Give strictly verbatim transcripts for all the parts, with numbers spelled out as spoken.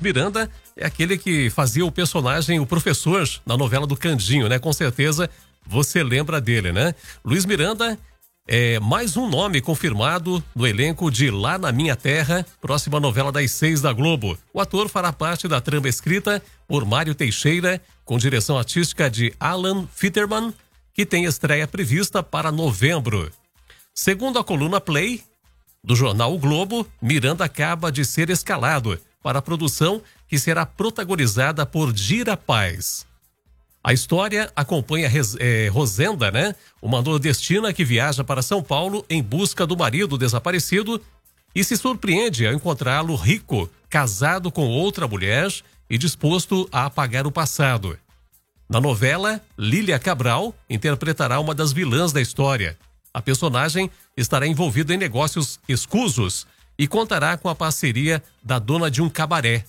Miranda é aquele que fazia o personagem, o professor, na novela do Candinho, né? Com certeza você lembra dele, né? Luiz Miranda é mais um nome confirmado no elenco de Lá na Minha Terra, próxima novela das seis da Globo. O ator fará parte da trama escrita por Mário Teixeira, com direção artística de Alan Fitterman, que tem estreia prevista para novembro. Segundo a coluna Play, do jornal O Globo, Miranda acaba de ser escalado para a produção que será protagonizada por Gira Paz. A história acompanha é, Rosenda, né? Uma nordestina que viaja para São Paulo em busca do marido desaparecido e se surpreende ao encontrá-lo rico, casado com outra mulher e disposto a apagar o passado. Na novela, Lília Cabral interpretará uma das vilãs da história. A personagem estará envolvida em negócios escusos e contará com a parceria da dona de um cabaré.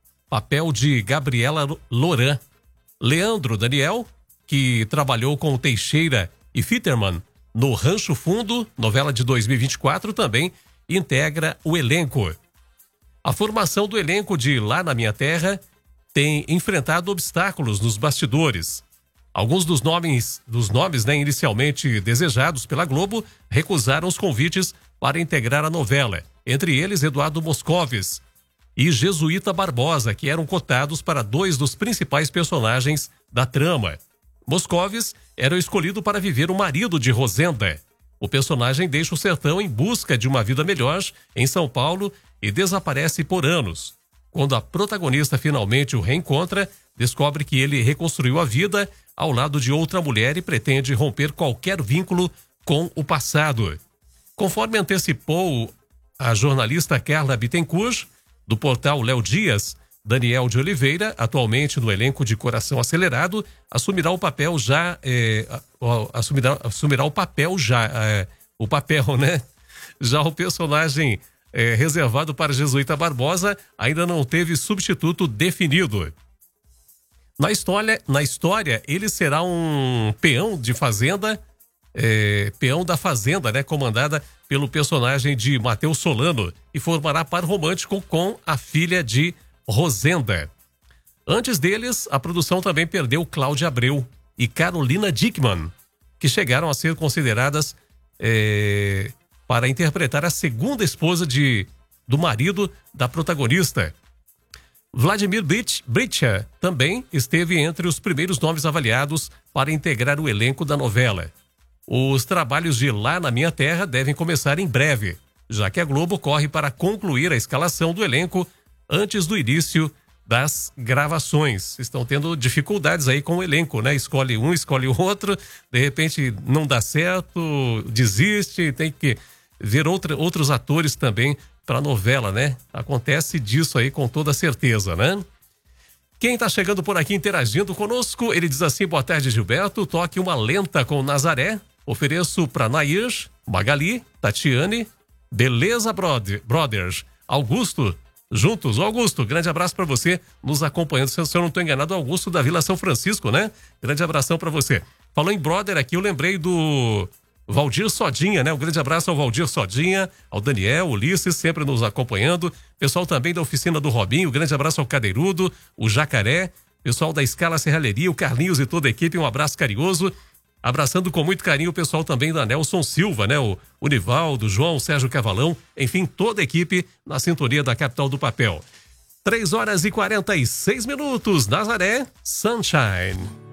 Papel de Gabriela Loran. Leandro Daniel, que trabalhou com Teixeira e Fitterman no Rancho Fundo, novela de dois mil e vinte e quatro, também integra o elenco. A formação do elenco de Lá na Minha Terra tem enfrentado obstáculos nos bastidores. Alguns dos nomes, dos nomes né, inicialmente desejados pela Globo recusaram os convites para integrar a novela, entre eles Eduardo Moscovis e Jesuíta Barbosa, que eram cotados para dois dos principais personagens da trama. Moscovis era o escolhido para viver o marido de Rosenda. O personagem deixa o sertão em busca de uma vida melhor em São Paulo e desaparece por anos. Quando a protagonista finalmente o reencontra, descobre que ele reconstruiu a vida ao lado de outra mulher e pretende romper qualquer vínculo com o passado. Conforme antecipou a jornalista Carla Bittencourt, do portal Léo Dias, Daniel de Oliveira, atualmente no elenco de Coração Acelerado, assumirá o papel já, é, assumirá, assumirá o papel já, é, o papel, né? Já o personagem é, reservado para Jesuíta Barbosa ainda não teve substituto definido. Na história, na história, ele será um peão de fazenda, é, peão da fazenda, né? Comandada pelo personagem de Matheus Solano e formará par romântico com a filha de Rosenda. Antes deles, a produção também perdeu Cláudia Abreu e Carolina Dickmann, que chegaram a ser consideradas é, para interpretar a segunda esposa de, do marido da protagonista. Vladimir Britcha também esteve entre os primeiros nomes avaliados para integrar o elenco da novela. Os trabalhos de Lá na Minha Terra devem começar em breve, já que a Globo corre para concluir a escalação do elenco antes do início das gravações. Estão tendo dificuldades aí com o elenco, né? Escolhe um, escolhe o outro, de repente não dá certo, desiste, tem que ver outra, outros atores também para a novela, né? Acontece disso aí com toda certeza, né? Quem está chegando por aqui interagindo conosco, ele diz assim: boa tarde, Gilberto, toque uma lenta com Nazaré, ofereço para Nair, Magali, Tatiane, Beleza Brothers, Augusto, juntos. Augusto, grande abraço para você nos acompanhando. Se eu não estou enganado, Augusto da Vila São Francisco, né? Grande abração para você. Falou em brother aqui, eu lembrei do Valdir Sodinha, né? Um grande abraço ao Valdir Sodinha, ao Daniel, Ulisses, sempre nos acompanhando. Pessoal também da oficina do Robinho, grande abraço ao Cadeirudo, o Jacaré, pessoal da Escala Serralheria, o Carlinhos e toda a equipe, um abraço carinhoso. Abraçando com muito carinho o pessoal também da Nelson Silva, né? O, o Nivaldo, João, Sérgio Cavalão, enfim, toda a equipe na sintonia da Capital do Papel. três horas e quarenta e seis minutos, Nazaré, Sunshine.